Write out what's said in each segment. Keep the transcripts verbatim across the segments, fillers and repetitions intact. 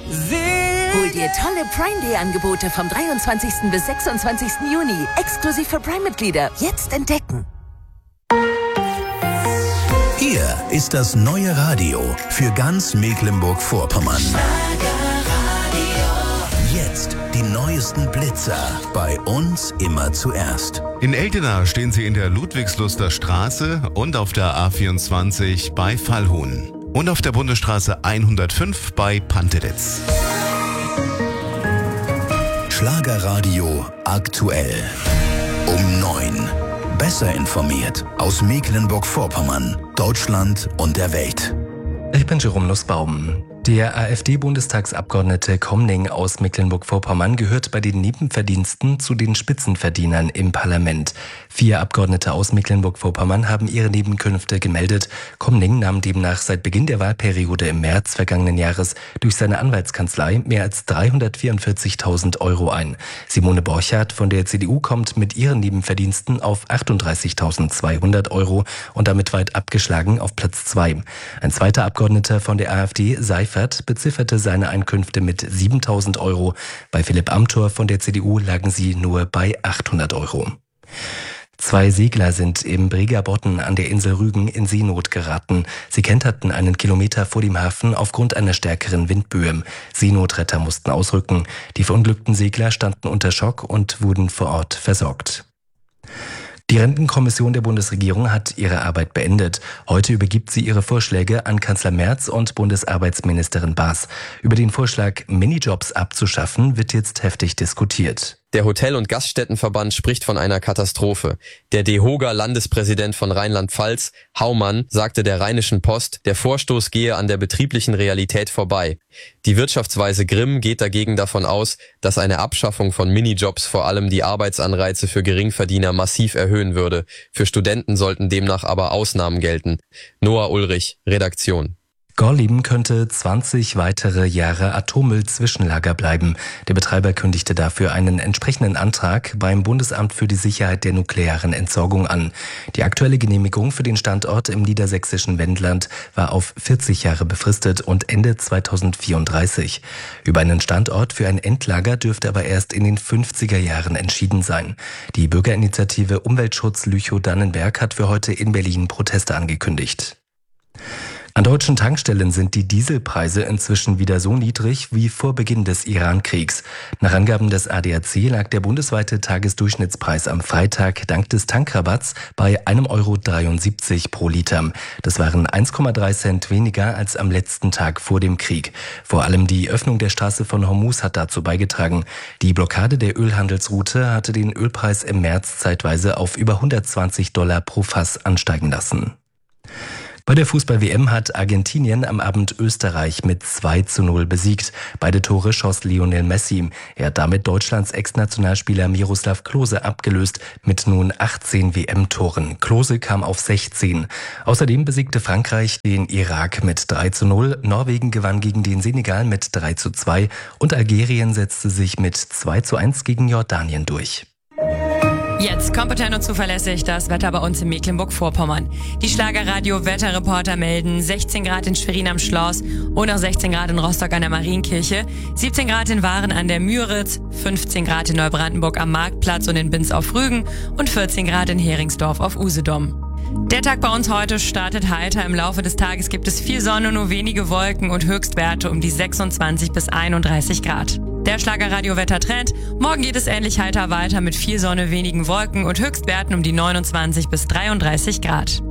Hol dir tolle Prime Day Angebote vom dreiundzwanzigsten bis sechsundzwanzigsten Juni. Exklusiv für Prime-Mitglieder. Jetzt entdecken. Hier ist das neue Radio für ganz Mecklenburg-Vorpommern. Jetzt die neuesten Blitzer. Bei uns immer zuerst. In Eltena stehen sie in der Ludwigsluster Straße und auf der A vierundzwanzig bei Vallhuhn. Und auf der Bundesstraße hundertfünf bei Pantelitz. Schlagerradio aktuell. Um neun. Besser informiert aus Mecklenburg-Vorpommern, Deutschland und der Welt. Ich bin Jerome Nussbaum. Der AfD-Bundestagsabgeordnete Komning aus Mecklenburg-Vorpommern gehört bei den Nebenverdiensten zu den Spitzenverdienern im Parlament. Vier Abgeordnete aus Mecklenburg-Vorpommern haben ihre Nebenkünfte gemeldet. Komning nahm demnach seit Beginn der Wahlperiode im März vergangenen Jahres durch seine Anwaltskanzlei mehr als dreihundertvierundvierzigtausend Euro ein. Simone Borchardt von der C D U kommt mit ihren Nebenverdiensten auf achtunddreißigtausendzweihundert Euro und damit weit abgeschlagen auf Platz zwei. Ein zweiter Abgeordneter von der AfD, Seifert, bezifferte seine Einkünfte mit siebentausend Euro. Bei Philipp Amthor von der C D U lagen sie nur bei achthundert Euro. Zwei Segler sind im Breger Bodden an der Insel Rügen in Seenot geraten. Sie kenterten einen Kilometer vor dem Hafen aufgrund einer stärkeren Windböe. Seenotretter mussten ausrücken. Die verunglückten Segler standen unter Schock und wurden vor Ort versorgt. Die Rentenkommission der Bundesregierung hat ihre Arbeit beendet. Heute übergibt sie ihre Vorschläge an Kanzler Merz und Bundesarbeitsministerin Baas. Über den Vorschlag, Minijobs abzuschaffen, wird jetzt heftig diskutiert. Der Hotel- und Gaststättenverband spricht von einer Katastrophe. Der DEHOGA-Landespräsident von Rheinland-Pfalz, Haumann, sagte der Rheinischen Post, der Vorstoß gehe an der betrieblichen Realität vorbei. Die Wirtschaftsweise Grimm geht dagegen davon aus, dass eine Abschaffung von Minijobs vor allem die Arbeitsanreize für Geringverdiener massiv erhöhen würde. Für Studenten sollten demnach aber Ausnahmen gelten. Noah Ulrich, Redaktion. Gorleben könnte zwanzig weitere Jahre Atommüll-Zwischenlager bleiben. Der Betreiber kündigte dafür einen entsprechenden Antrag beim Bundesamt für die Sicherheit der nuklearen Entsorgung an. Die aktuelle Genehmigung für den Standort im niedersächsischen Wendland war auf vierzig Jahre befristet und Ende zweitausendvierunddreißig. Über einen Standort für ein Endlager dürfte aber erst in den fünfziger Jahren entschieden sein. Die Bürgerinitiative Umweltschutz Lüchow-Dannenberg hat für heute in Berlin Proteste angekündigt. An deutschen Tankstellen sind die Dieselpreise inzwischen wieder so niedrig wie vor Beginn des Iran-Kriegs. Nach Angaben des A D A C lag der bundesweite Tagesdurchschnittspreis am Freitag dank des Tankrabatts bei einem Euro dreiundsiebzig pro Liter. Das waren eins Komma drei Cent weniger als am letzten Tag vor dem Krieg. Vor allem die Öffnung der Straße von Hormuz hat dazu beigetragen. Die Blockade der Ölhandelsroute hatte den Ölpreis im März zeitweise auf über hundertzwanzig Dollar pro Fass ansteigen lassen. Bei der Fußball-W M hat Argentinien am Abend Österreich mit zwei zu null besiegt. Beide Tore schoss Lionel Messi. Er hat damit Deutschlands Ex-Nationalspieler Miroslav Klose abgelöst mit nun achtzehn W M-Toren. Klose kam auf sechzehn. Außerdem besiegte Frankreich den Irak mit drei zu null, Norwegen gewann gegen den Senegal mit drei zu zwei und Algerien setzte sich mit zwei zu eins gegen Jordanien durch. Jetzt kompetent und zuverlässig das Wetter bei uns in Mecklenburg-Vorpommern. Die Schlagerradio-Wetterreporter melden sechzehn Grad in Schwerin am Schloss und auch sechzehn Grad in Rostock an der Marienkirche, siebzehn Grad in Waren an der Müritz, fünfzehn Grad in Neubrandenburg am Marktplatz und in Binz auf Rügen und vierzehn Grad in Heringsdorf auf Usedom. Der Tag bei uns heute startet heiter. Im Laufe des Tages gibt es viel Sonne, nur wenige Wolken und Höchstwerte um die sechsundzwanzig bis einunddreißig Grad. Der Schlagerradio-Wettertrend. Morgen geht es ähnlich heiter weiter mit viel Sonne, wenigen Wolken und Höchstwerten um die neunundzwanzig bis dreiunddreißig Grad.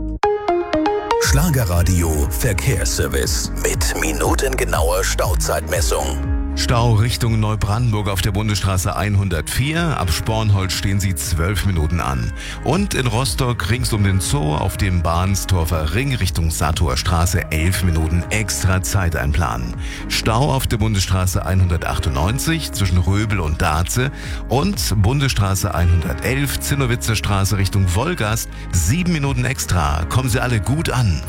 Schlagerradio Verkehrsservice mit minutengenauer Stauzeitmessung. Stau Richtung Neubrandenburg auf der Bundesstraße hundertvier. Ab Spornholz stehen sie zwölf Minuten an. Und in Rostock rings um den Zoo auf dem Bahnstorfer Ring Richtung Sator Straße elf Minuten extra Zeit einplanen. Stau auf der Bundesstraße hundertachtundneunzig zwischen Röbel und Daze und Bundesstraße hundertelf Zinnowitzer Straße Richtung Wolgast sieben Minuten extra. Kommen Sie alle gut an.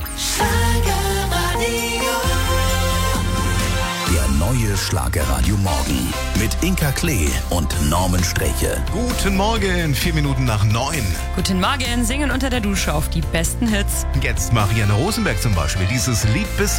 Der neue Schlagerradio Morgen mit Inka Klee und Norman Streche. Guten Morgen, vier Minuten nach neun. Guten Morgen, singen unter der Dusche auf die besten Hits. Jetzt Marianne Rosenberg zum Beispiel, dieses Lied bis